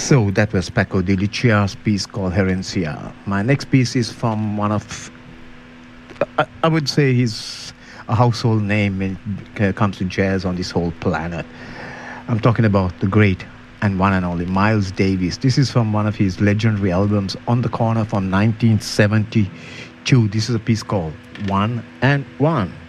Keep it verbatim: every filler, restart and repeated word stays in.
So that was Paco de Lucia's piece called Herencia. My next piece is from one of, I, I would say he's a household name when it comes to jazz on this whole planet. I'm talking about the great and one and only Miles Davis. This is from one of his legendary albums, On the Corner, from nineteen seventy-two. This is a piece called One and One.